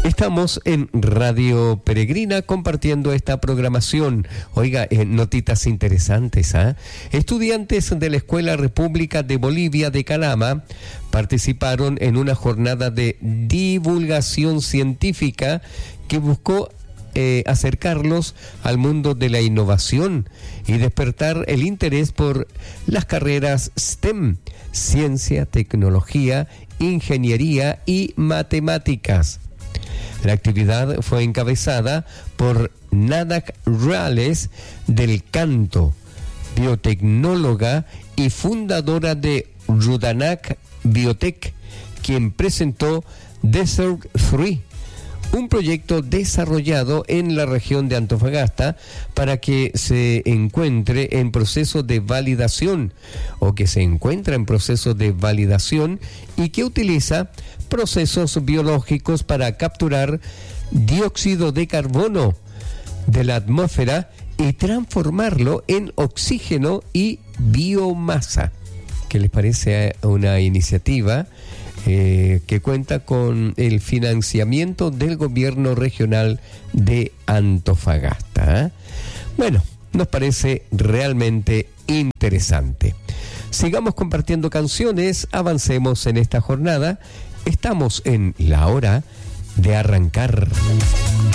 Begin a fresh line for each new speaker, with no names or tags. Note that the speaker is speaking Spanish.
Estamos en Radio Peregrina compartiendo esta programación. Oiga, notitas interesantes, ¿ah? Estudiantes de la Escuela República de Bolivia de Calama participaron en una jornada de divulgación científica que buscó acercarlos al mundo de la innovación y despertar el interés por las carreras STEM, ciencia, tecnología, ingeniería y matemáticas. La actividad fue encabezada por Nadak Reales del Canto, biotecnóloga y fundadora de Rudanac Biotech, quien presentó Desert 3, un proyecto desarrollado en la región de Antofagasta para que se encuentre en proceso de validación o que se encuentra en proceso de validación y que utiliza procesos biológicos para capturar dióxido de carbono de la atmósfera y transformarlo en oxígeno y biomasa. ¿Qué les parece una iniciativa que cuenta con el financiamiento del gobierno regional de Antofagasta? Bueno, nos parece realmente interesante. Sigamos compartiendo canciones, avancemos en esta jornada. Estamos en la hora de arrancar.